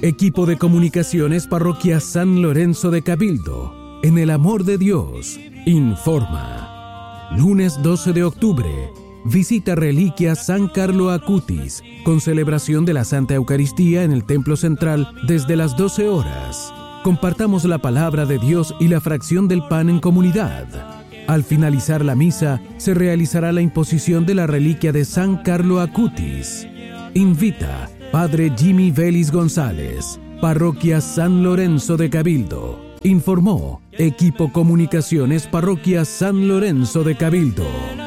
Equipo de Comunicaciones Parroquia San Lorenzo de Cabildo, en el amor de Dios, informa. Lunes 12 de octubre, visita Reliquia San Carlo Acutis, con celebración de la Santa Eucaristía en el Templo Central desde las 12 horas. Compartamos la palabra de Dios y la fracción del pan en comunidad. Al finalizar la misa, se realizará la imposición de la reliquia de San Carlo Acutis. Invita Padre Jimmy Vélez González, Parroquia San Lorenzo de Cabildo. Informó Equipo Comunicaciones Parroquia San Lorenzo de Cabildo.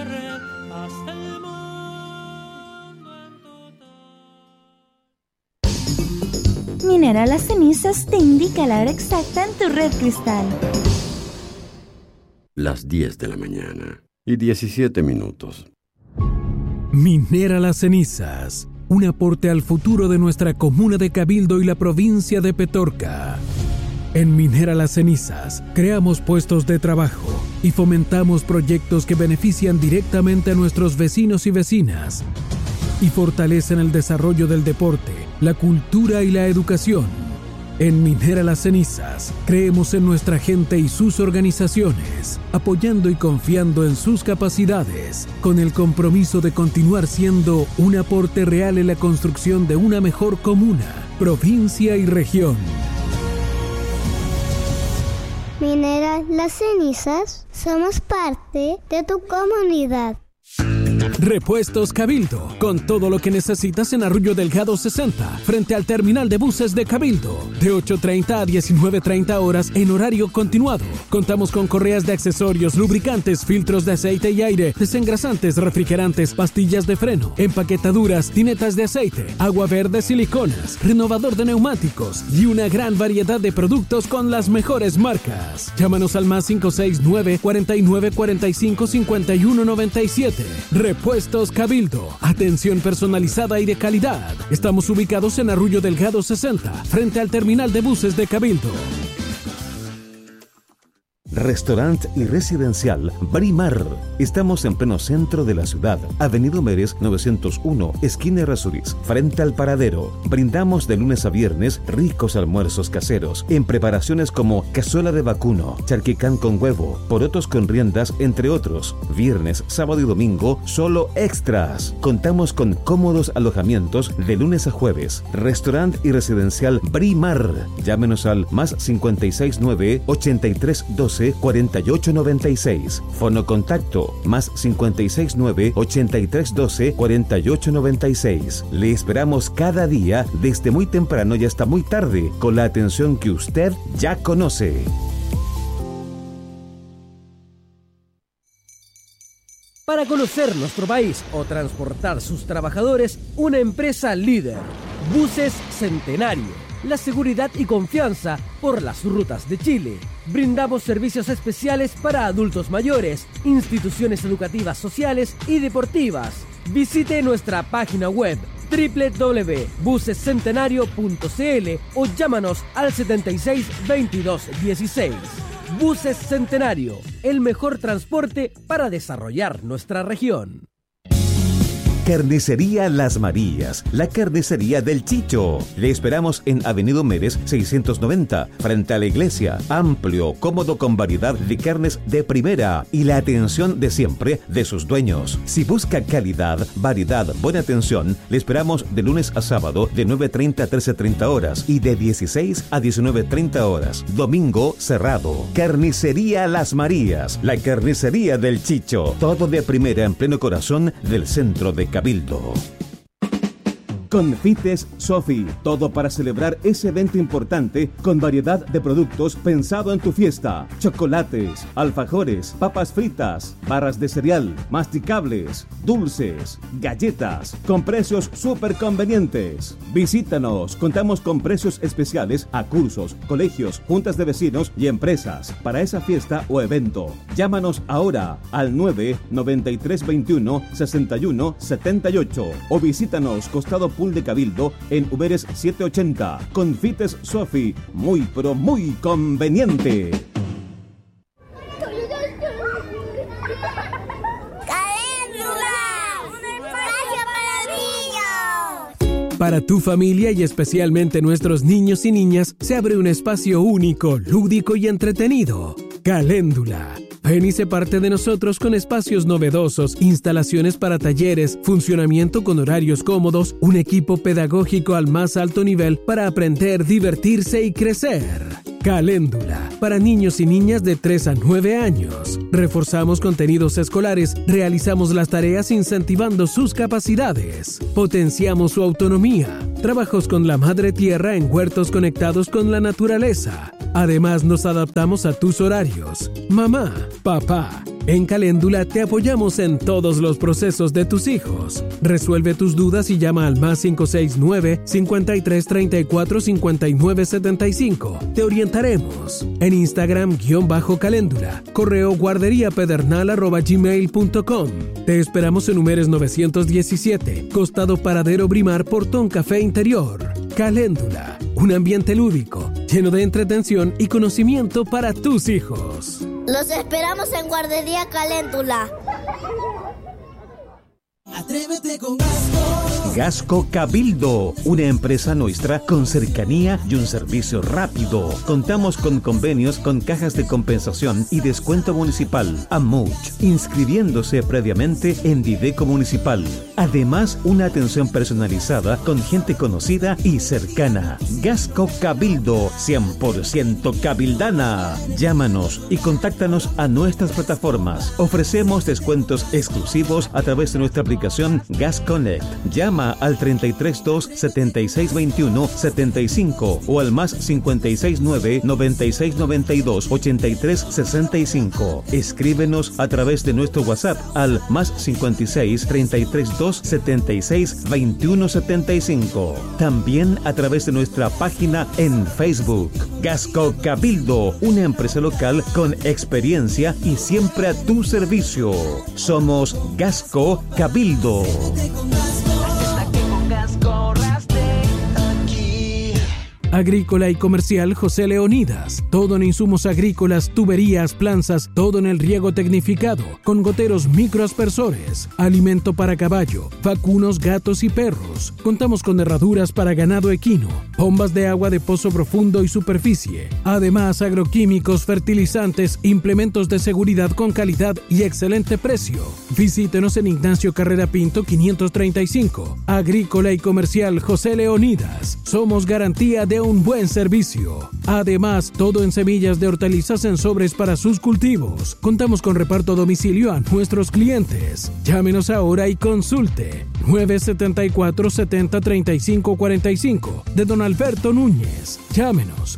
Minera Las Cenizas te indica la hora exacta en tu red cristal. Las 10 de la mañana y 17 minutos. Minera Las Cenizas, un aporte al futuro de nuestra comuna de Cabildo y la provincia de Petorca. En Minera Las Cenizas, creamos puestos de trabajo y fomentamos proyectos que benefician directamente a nuestros vecinos y vecinas y fortalecen el desarrollo del deporte, la cultura y la educación. En Minera Las Cenizas, creemos en nuestra gente y sus organizaciones, apoyando y confiando en sus capacidades, con el compromiso de continuar siendo un aporte real en la construcción de una mejor comuna, provincia y región. Minera Las Cenizas, somos parte de tu comunidad. Repuestos Cabildo, con todo lo que necesitas en Arroyo Delgado 60, frente al terminal de buses de Cabildo, de 8:30 a 19:30 horas en horario continuado. Contamos con correas de accesorios, lubricantes, filtros de aceite y aire, desengrasantes, refrigerantes, pastillas de freno, empaquetaduras, tinetas de aceite, agua verde, siliconas, renovador de neumáticos y una gran variedad de productos con las mejores marcas. Llámanos al más 569 49 45 51 97. Repuestos Cabildo, atención personalizada y de calidad. Estamos ubicados en Arroyo Delgado 60, frente al terminal de buses de Cabildo. Restaurante y residencial Brimar. Estamos en pleno centro de la ciudad, Avenida Mérez 901, esquina Errázuriz, frente al paradero. Brindamos de lunes a viernes ricos almuerzos caseros, en preparaciones como cazuela de vacuno, charquicán con huevo, porotos con riendas, entre otros. Viernes, sábado y domingo, solo extras. Contamos con cómodos alojamientos de lunes a jueves. Restaurante y residencial Brimar. Llámenos al más 569 8312 4896. Fono contacto más 569 8312 4896. Le esperamos cada día desde muy temprano y hasta muy tarde con la atención que usted ya conoce. Para conocer nuestro país o transportar sus trabajadores, una empresa líder. Buses Centenario. La seguridad y confianza por las rutas de Chile. Brindamos servicios especiales para adultos mayores, instituciones educativas, sociales y deportivas. Visite nuestra página web www.busescentenario.cl o llámanos al 76 22 16. Buses Centenario, el mejor transporte para desarrollar nuestra región. Carnicería Las Marías, la carnicería del Chicho. Le esperamos en Avenida Mérez 690, frente a la iglesia. Amplio, cómodo, con variedad de carnes de primera y la atención de siempre de sus dueños. Si busca calidad, variedad, buena atención, le esperamos de lunes a sábado de 9:30 a 13:30 horas y de 16 a 19:30 horas. Domingo cerrado. Carnicería Las Marías, la carnicería del Chicho. Todo de primera en pleno corazón del centro de Cabildo. Confites Sofi, todo para celebrar ese evento importante con variedad de productos pensado en tu fiesta. Chocolates, alfajores, papas fritas, barras de cereal, masticables, dulces, galletas, con precios súper convenientes. Visítanos, contamos con precios especiales a cursos, colegios, juntas de vecinos y empresas para esa fiesta o evento. Llámanos ahora al 99321 6178 o visítanos costado de Cabildo en Uberes 780. Confites Sofi, muy pero muy conveniente. Para tu familia y especialmente nuestros niños y niñas se abre un espacio único, lúdico y entretenido. Caléndula. Ven y sé parte de nosotros con espacios novedosos, instalaciones para talleres, funcionamiento con horarios cómodos, un equipo pedagógico al más alto nivel para aprender, divertirse y crecer. Caléndula, para niños y niñas de 3 a 9 años. Reforzamos contenidos escolares, realizamos las tareas incentivando sus capacidades, potenciamos su autonomía, trabajos con la madre tierra en huertos conectados con la naturaleza. Además, nos adaptamos a tus horarios. Mamá, papá, en Caléndula te apoyamos en todos los procesos de tus hijos. Resuelve tus dudas y llama al más 569-5334-5975. Te orientaremos. En Instagram _Caléndula. Correo guarderiapedernal@gmail.com. Te esperamos en Números 917, Costado Paradero Brimar, Portón Café Interior. Caléndula, un ambiente lúdico, lleno de entretención y conocimiento para tus hijos. Los esperamos en Guardería Caléndula. Atrévete con Gasco. Gasco Cabildo, una empresa nuestra con cercanía y un servicio rápido. Contamos con convenios con cajas de compensación y descuento municipal, AMUCH, inscribiéndose previamente en Dideco Municipal. Además, una atención personalizada con gente conocida y cercana. Gasco Cabildo, 100% cabildana. Llámanos y contáctanos a nuestras plataformas. Ofrecemos descuentos exclusivos a través de nuestra aplicación Gas Connect. Llama al 332 7621 75 o al más 569 9692 8365. Escríbenos a través de nuestro WhatsApp al más 56 332 76 21 75. También a través de nuestra página en Facebook. Gasco Cabildo, una empresa local con experiencia y siempre a tu servicio. Somos Gasco Cabildo. Agrícola y comercial José Leonidas. Todo en insumos agrícolas, tuberías, planzas, todo en el riego tecnificado, con goteros microaspersores, alimento para caballo, vacunos, gatos y perros. Contamos con herraduras para ganado equino, bombas de agua de pozo profundo y superficie. Además, agroquímicos, fertilizantes, implementos de seguridad con calidad y excelente precio. Visítenos en Ignacio Carrera Pinto 535. Agrícola y comercial José Leonidas. Somos garantía de un buen servicio. Además, todo en semillas de hortalizas en sobres para sus cultivos. Contamos con reparto a domicilio a nuestros clientes. Llámenos ahora y consulte. 974-70-3545 de Don Alberto Núñez. Llámenos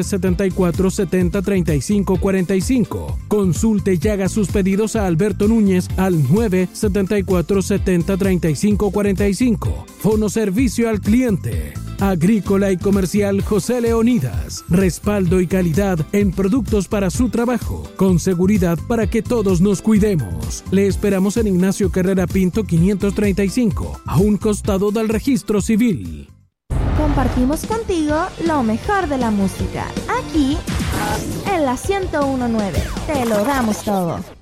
974-70-3545. Consulte y haga sus pedidos a Alberto Núñez al 974-70-3545. Fono servicio al cliente. Agrícola y comercial José Leonidas. Respaldo y calidad en productos para su trabajo. Con seguridad para que todos nos cuidemos. Le esperamos en Ignacio Carrera Pinto 535, a un costado del registro civil. Compartimos contigo lo mejor de la música. Aquí, en la 101.9. Te lo damos todo.